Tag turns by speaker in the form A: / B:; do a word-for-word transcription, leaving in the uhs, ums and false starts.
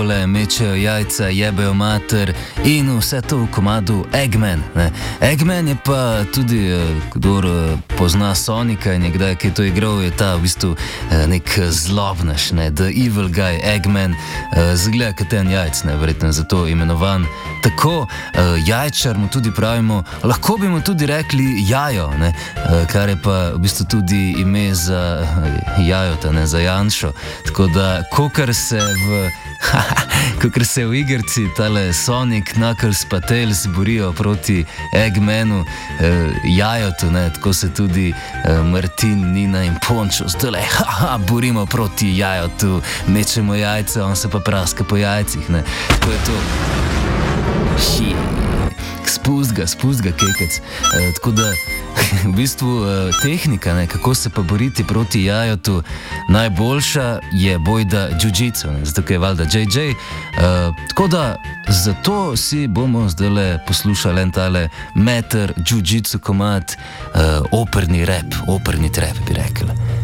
A: takole mečejo jajca, jebejo mater in vse to v komadu Eggman. Ne. Eggman je pa tudi, kdor pozna Sonika in je kdaj, ki je to igral, je ta v bistvu nek zlobnaš, ne, the evil guy, Eggman, zgleda kot en jajc, ne, verjetno zato imenovan tako. Jajčar mu tudi pravimo, lahko bi mu tudi rekli jajo, ne, kar je pa v bistvu tudi ime za jajota, ne, za Janšo. Tako da, kokar se v kakor se v igrci tale Sonic, Knuckles pa Tails borijo proti Eggmanu, eh, jajotu, ne, tako se tudi eh, Martin, Nina in Pončo zdaj haha, borimo proti jajotu, mečemo jajce, on se pa praska po jajcih, ne, tako je to. Hi, spust ga, spust ga, kekec. E, tako da, v bistvu, e, tehnika, ne, kako se pa boriti proti jajotu, najboljša je bojda jiu-jitsu, ne, zato je valjda J J. E, tako da, zato si bomo zdajle poslušali en tale meter jiu-jitsu komad, e, operni rap, operni trap, bi rekla.